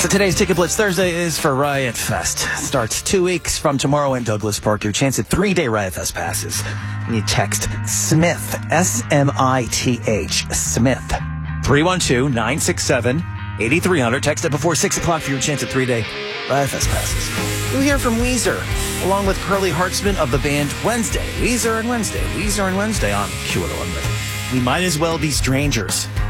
So today's Ticket Blitz Thursday is for Riot Fest. Starts 2 weeks from tomorrow in Douglas Park. Your chance at 3-day Riot Fest passes. And you text SMITH, S-M-I-T-H, SMITH, 312-967-8300. Text it before 6 o'clock for your chance at 3-day Riot Fest passes. You'll hear from Weezer, along with Curly Hartzman of the band Wednesday. Weezer and Wednesday on QLO. We might as well be strangers.